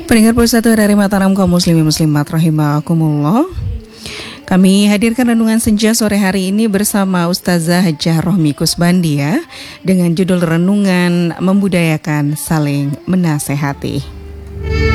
Pendengar Pusat dari Mataram kaum muslimin muslimat rahimakumullah. Kami hadirkan renungan senja sore hari ini bersama Ustazah Hajah Rohmi Kusbandi ya, dengan judul renungan membudayakan saling menasehati.